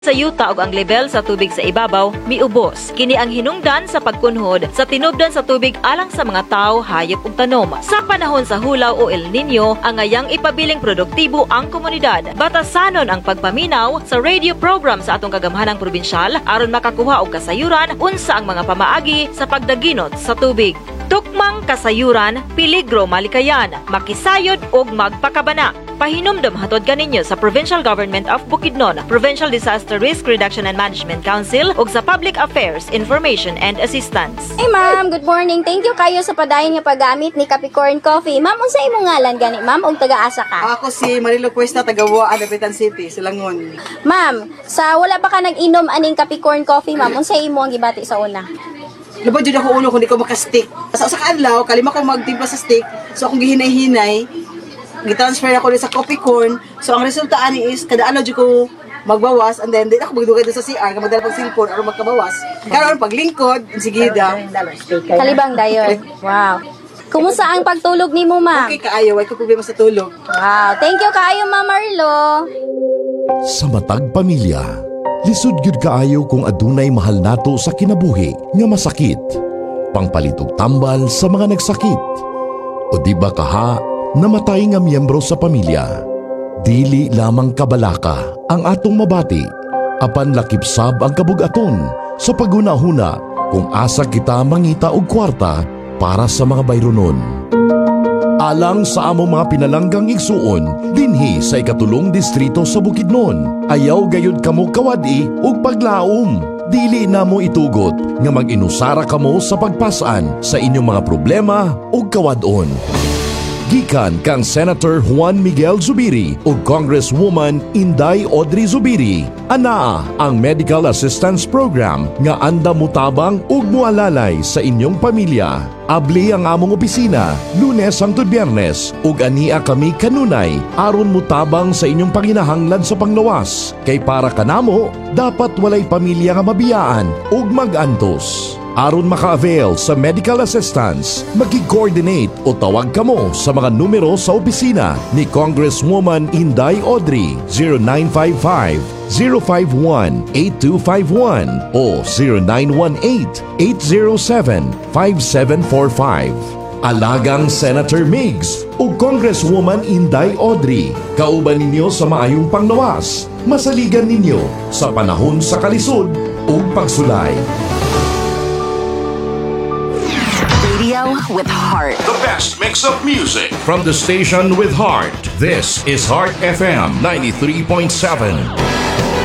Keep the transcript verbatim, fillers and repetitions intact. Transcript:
Sa yuta og ang level sa tubig sa ibabaw miubos. Kini ang hinungdan sa pagkunhod sa tinubdan sa tubig alang sa mga tao, hayop ug tanom. Sa panahon sa hulaw o El Nino, ang ngayang ipabiling produktibo ang komunidad. Batasanon ang pagpaminaw sa radio program sa atong kagamhanang probinsyal aron makakuha og kasayuran unsa ang mga pamaagi sa pagdaginot sa tubig. Tukmang kasayuran, peligro malikayan, makisayod ug magpakabana. Pahinumdom hatod kaninyo sa Provincial Government of Bukidnon, Provincial Disaster Risk Reduction and Management Council ug sa Public Affairs Information and Assistance. Hey ma'am, good morning. Thank you kayo sa padayon nga paggamit ni Capricorn Coffee. Ma'am, unsa imong ngalan gani ma'am ug taga-asa ka? Ako si Marilo Cuesta, taga Buaan, Dapitan City, Silangon. Ma'am, sa wala pa ka nag-inom aning Capricorn Coffee ma'am, unsa imo ang gibati sa una? Lubad yun ako ulo kung di ko makastick. Sa sa kaadlaw, kalima ko magtimpla sa stick. So akong gihinay-hinay, gitransfer ako sa coffee corn. So ang resulta ani is kada ano jud ko magbawas and then di ako magdugay doon sa C R, kamadala pag cellphone aron magkabawas. Karon paglingkod, sige da. Kalibang dayon. Wow. Kumusta ang pagtulog nimo ma'am? Okay kaayo, wala ko problema sa tulog. Wow, thank you kaayo Ma'am Marlo. Sa matag pamilya, lisod gyud kaayo kung adunay mahal nato sa kinabuhi nga masakit. Pangpalitog tambal sa mga nagsakit. O di ba kaha, namatay nga miyembro sa pamilya. Dili lamang kabalaka ang atong mabati. Apan lakipsab ang kabugaton sa paghuna-huna kung asa kita mangita og kwarta para sa mga bayronon. Alang sa among mga pinalanggang igsuon, dinhi sa ikatulong distrito sa Bukidnon, ayaw gayud kamo kawadi ug paglaom. Dili na mo itugot nga mag-inusara kamo sa pagpasaan sa inyong mga problema ug kawadon. Gikan kang Senator Juan Miguel Zubiri ug Congresswoman Inday Audrey Zubiri, anaa ang Medical Assistance Program nga anda mutabang ug mualalay sa inyong pamilya. Abli ang among opisina Lunes hangtod Biyernes ug ania kami kanunay aron mutabang sa inyong panginahanglan sa panglawas. Kay para kanamo, dapat walay pamilya nga mabiyaan ug mag-antos. Aron maka-avail sa medical assistance, mag-coordinate o tawag kamo sa mga numero sa opisina ni Congresswoman Inday Audrey zero nine five five, zero five one, eight two five one o zero nine one eight, eight zero seven, five seven four five. Alagang Senator Migs o Congresswoman Inday Audrey, kauban ninyo sa maayong panglawas, masaligan ninyo sa panahon sa kalisod o pagsulay. Radio with heart. The best mix of music from the station with heart. This is Heart F M ninety-three point seven.